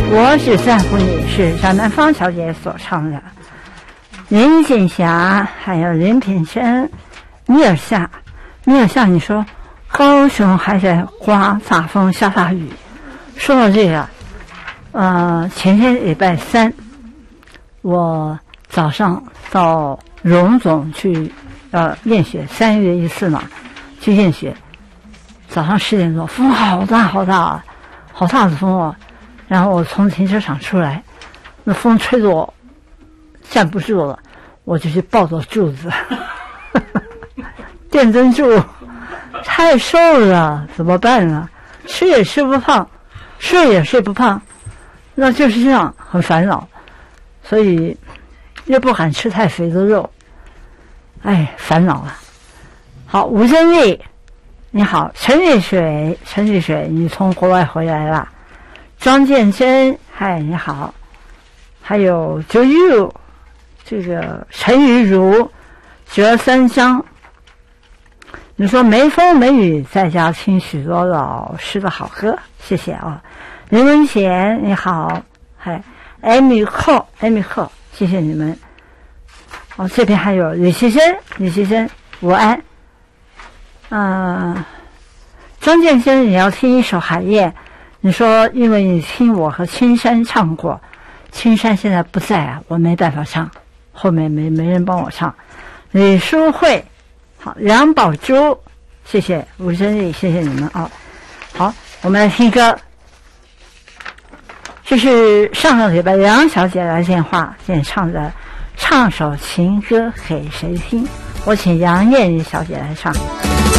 我只在乎你是张南芳小姐所唱的。林锦霞还有林品生，米尔夏，你说高雄还在刮大风下大雨。说到这个，前天礼拜三，我早上到荣总去验血，3月14嘛，去验血。早上10点多，风好大好大，好大的风哦。然后我从停车场出来，那风吹得我站不住了，我就去抱着柱子，电灯柱，太瘦了，怎么办呢？吃也吃不胖，睡也睡不胖，那就是这样，很烦恼。所以又不敢吃太肥的肉，哎，烦恼了。好，吴珍丽，你好，陈丽水，你从国外回来了。庄建真，嗨，你好。还有周玉，这个陈玉如，折三江。你说没风没雨，在家听许多老师的好歌，谢谢啊。林文贤，你好，嗨，艾米克，谢谢你们。哦，这边还有李先生，午安。庄建真，你要听一首海燕。你说因为你听我和青山唱过，青山现在不在啊，我没办法唱，后面没人帮我唱。李淑慧，好，梁宝珠，谢谢吴珍丽，谢谢你们啊。好，我们来听歌。这是上个礼拜杨小姐来电话演唱的，唱首情歌给谁听？我请杨艳丽小姐来唱。